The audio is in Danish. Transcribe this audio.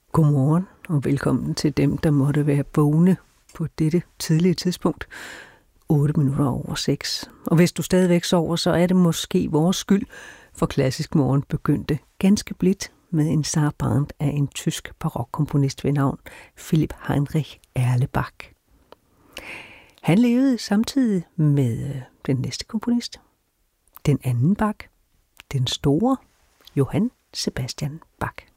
Godmorgen og velkommen til dem, der måtte være vågne på dette tidlige tidspunkt. 6:08. Og hvis du stadigvæk sover, så er det måske vores skyld, for Klassisk Morgen begyndte ganske blidt med en Sarabande af en tysk barokkomponist ved navn Philipp Heinrich Erlebach. Han levede samtidig med den næste komponist, den anden Bach, den store Johann Sebastian Bach.